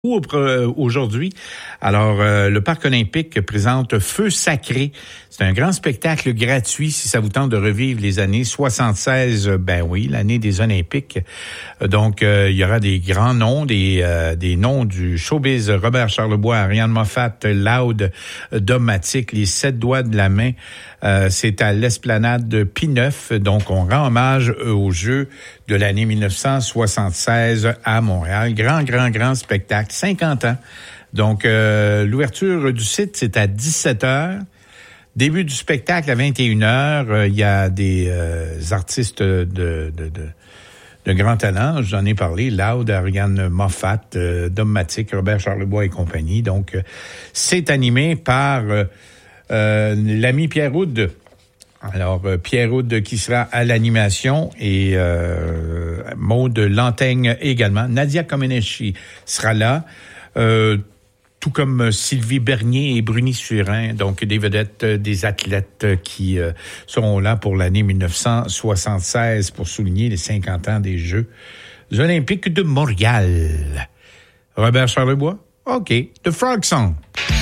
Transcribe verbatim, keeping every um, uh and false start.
Aujourd'hui, alors euh, le Parc olympique présente Feu sacré. C'est un grand spectacle gratuit si ça vous tente de revivre les années soixante-seize. Ben oui, l'année des Olympiques. Donc euh, il y aura des grands noms, des euh, des noms du showbiz: Robert Charlebois, Ariane Moffat, Loud, Domatique, les Sept doigts de la main. Euh, c'est à l'esplanade de Pie neuf. Donc on rend hommage aux Jeux de l'année dix-neuf cent soixante-seize à Montréal. Grand, grand, grand spectacle. cinquante ans. Donc, euh, l'ouverture du site, c'est à dix-sept heures. Début du spectacle à vingt et une heures. Euh, il y a des euh, artistes de, de, de, de grand talent. J'en ai parlé. Loud, Ariane Moffat, euh, Domatique, Robert Charlebois et compagnie. Donc, euh, c'est animé par euh, euh, l'ami Pierre Houd. Alors, euh, Pierre Houd qui sera à l'animation et euh, Maude Lantaigne également. Nadia Comaneci sera là, euh, tout comme Sylvie Bernier et Bruni Surin, donc des vedettes, des athlètes qui euh, seront là pour l'année dix-neuf cent soixante-seize pour souligner les cinquante ans des Jeux olympiques de Montréal. Robert Charlebois? OK. The Frog Song.